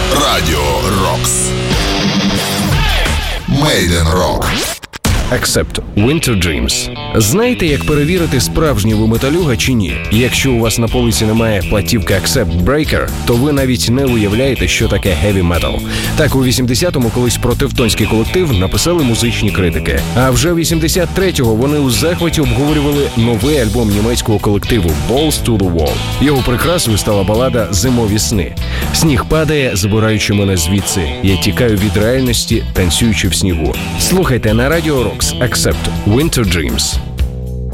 Радіо Рокс. Made in Rock. Accept Winter Dreams. Знаєте, як перевірити, справжній ви металюга чи ні? Якщо у вас на полиці немає платівки Accept Breaker, то ви навіть не уявляєте, що таке heavy metal. Так, у 80-му колись про тевтонський колектив написали музичні критики. А вже в 83-го вони у захваті обговорювали новий альбом німецького колективу Balls to the Wall. Його прикрасою стала балада «Зимові сни». Сніг падає, забираючи мене звідси. Я тікаю від реальності, танцюючи в снігу. Слухайте на Радіо Рокс Accept Winter Dreams.